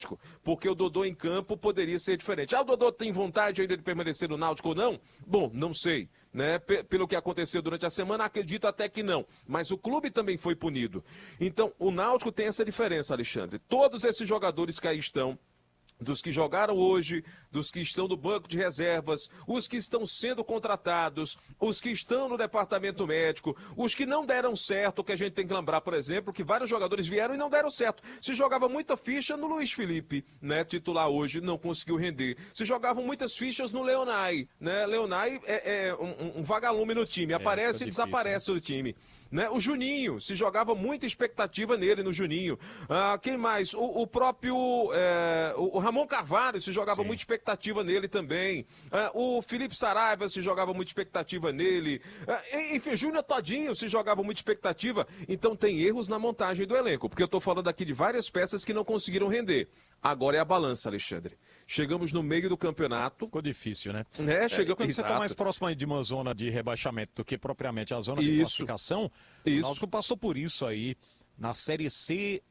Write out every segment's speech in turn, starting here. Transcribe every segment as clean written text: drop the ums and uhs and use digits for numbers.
porque o Dodô em campo poderia ser diferente. O Dodô tem vontade ainda de permanecer no Náutico ou não? Bom, não sei, né? Pelo que aconteceu durante a semana, acredito até que não. Mas o clube também foi punido. Então, o Náutico tem essa diferença, Alexandre. Todos esses jogadores que aí estão, dos que jogaram hoje, dos que estão no banco de reservas, os que estão sendo contratados, os que estão no departamento médico, os que não deram certo, que a gente tem que lembrar, por exemplo, que vários jogadores vieram e não deram certo. Se jogava muita ficha no Luiz Felipe, né, titular hoje, não conseguiu render. Se jogavam muitas fichas no Leonai, né, Leonai é um vagalume no time, aparece e desaparece do time. Né? O Juninho, se jogava muita expectativa nele, no Juninho. Quem mais? O próprio o Ramon Carvalho, se jogava muita expectativa nele também. O Felipe Saraiva, se jogava muita expectativa nele. Enfim, Júnior Todinho, se jogava muita expectativa. Então tem erros na montagem do elenco, porque eu estou falando aqui de várias peças que não conseguiram render. Agora é a balança, Alexandre. Chegamos no meio do campeonato. Ficou difícil, né? Quando você está mais próximo aí de uma zona de rebaixamento do que propriamente a zona de classificação, o Náutico passou por isso aí na Série C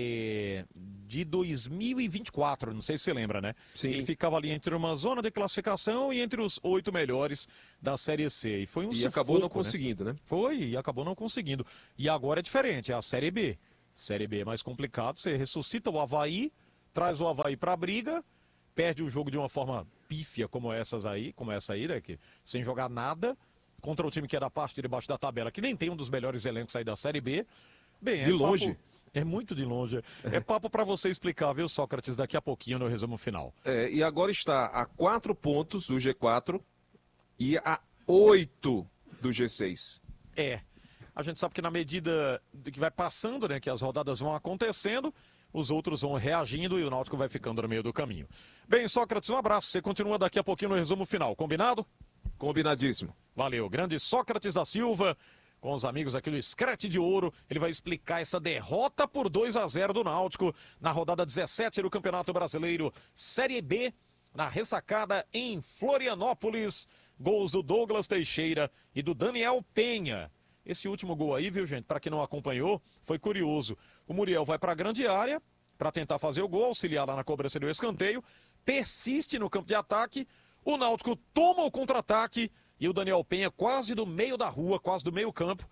de 2024, não sei se você lembra, né? Sim. Ele ficava ali entre uma zona de classificação e entre os 8 melhores da Série C. E foi um sufoco, acabou não conseguindo, né? Foi, e acabou não conseguindo. E agora é diferente, é a Série B. Série B é mais complicado, você ressuscita o Avaí, traz o Avaí pra briga, perde o jogo de uma forma pífia como essa aí, né, que, sem jogar nada, contra o time que é da parte de baixo da tabela, que nem tem um dos melhores elencos aí da Série B. Bem, de longe. Papo, é muito de longe. É papo pra você explicar, viu, Sócrates, daqui a pouquinho no resumo final. E agora está a 4 pontos do G4 e a 8 do G6. A gente sabe que na medida que vai passando, né, que as rodadas vão acontecendo, os outros vão reagindo e o Náutico vai ficando no meio do caminho. Bem, Sócrates, um abraço. Você continua daqui a pouquinho no resumo final. Combinado? Combinadíssimo. Valeu. Grande Sócrates da Silva, com os amigos aqui do Screte de Ouro. Ele vai explicar essa derrota por 2-0 do Náutico na rodada 17 do Campeonato Brasileiro Série B, na ressacada em Florianópolis. Gols do Douglas Teixeira e do Daniel Penha. Esse último gol aí, viu, gente, para quem não acompanhou, foi curioso. O Muriel vai para a grande área para tentar fazer o gol, auxiliar lá na cobrança do escanteio, persiste no campo de ataque, o Náutico toma o contra-ataque e o Daniel Penha, quase do meio da rua, quase do meio campo,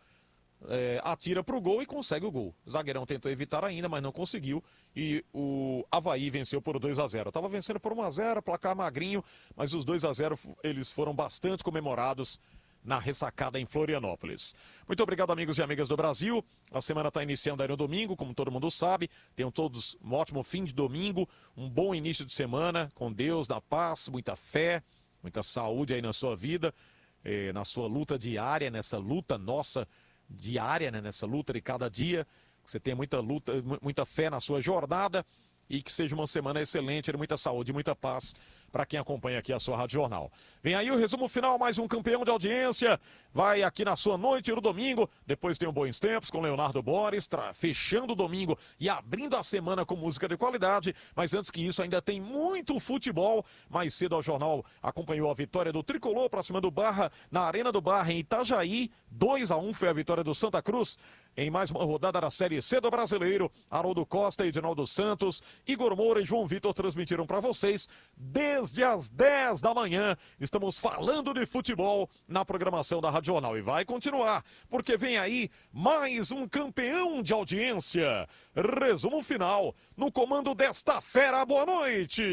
atira para o gol e consegue o gol. O zagueirão tentou evitar ainda, mas não conseguiu e o Avaí venceu por 2-0. Estava vencendo por 1-0, placar magrinho, mas os 2-0 eles foram bastante comemorados na ressacada em Florianópolis. Muito obrigado, amigos e amigas do Brasil. A semana está iniciando aí no domingo, como todo mundo sabe. Tenham todos um ótimo fim de domingo, um bom início de semana, com Deus, na paz, muita fé, muita saúde aí na sua vida, na sua luta diária, nessa luta nossa diária, né? Nessa luta de cada dia. Que você tenha muita luta, muita fé na sua jornada e que seja uma semana excelente, de muita saúde, muita paz para quem acompanha aqui a sua Rádio Jornal. Vem aí o resumo final, mais um campeão de audiência, vai aqui na sua noite no domingo, depois tem o Bons Tempos com Leonardo Boris, fechando o domingo e abrindo a semana com música de qualidade, mas antes que isso ainda tem muito futebol. Mais cedo ao jornal acompanhou a vitória do Tricolor para cima do Barra, na Arena do Barra em Itajaí, 2-1 foi a vitória do Santa Cruz. Em mais uma rodada da Série C do Brasileiro, Haroldo Costa, Edinaldo Santos, Igor Moura e João Vitor transmitiram para vocês desde as 10 da manhã. Estamos falando de futebol na programação da Rádio Jornal e vai continuar, porque vem aí mais um campeão de audiência. Resumo final no comando desta fera. Boa noite.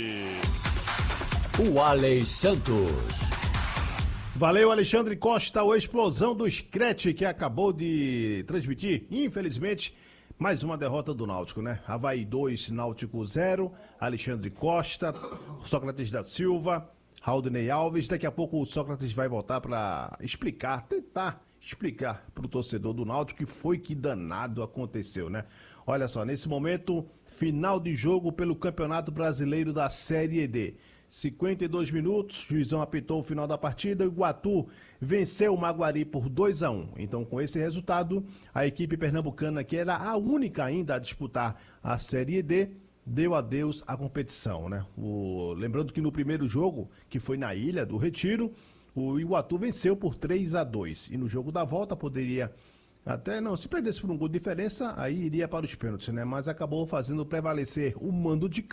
O Alex Santos. Valeu, Alexandre Costa, a explosão do Screte que acabou de transmitir, infelizmente, mais uma derrota do Náutico, né? Avaí 2, Náutico 0, Alexandre Costa, Sócrates da Silva, Raudinei Alves. Daqui a pouco o Sócrates vai voltar para tentar explicar para o torcedor do Náutico que foi que danado aconteceu, né? Olha só, nesse momento, final de jogo pelo Campeonato Brasileiro da Série D. 52 minutos, o juizão apitou o final da partida, o Iguatu venceu o Maguari por 2-1. Então, com esse resultado, a equipe pernambucana, que era a única ainda a disputar a Série D, deu adeus à competição, né? Lembrando que no primeiro jogo, que foi na Ilha do Retiro, o Iguatu venceu por 3-2. E no jogo da volta poderia Até não, se perdesse por um gol de diferença, aí iria para os pênaltis, né? Mas acabou fazendo prevalecer o mando de